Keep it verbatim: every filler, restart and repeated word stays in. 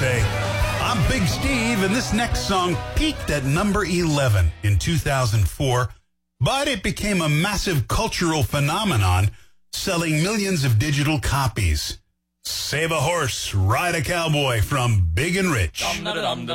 say, I'm Big Steve, and this next song peaked at number eleven in two thousand four, but it became a massive cultural phenomenon, selling millions of digital copies. Save a horse, ride a cowboy from Big and Rich.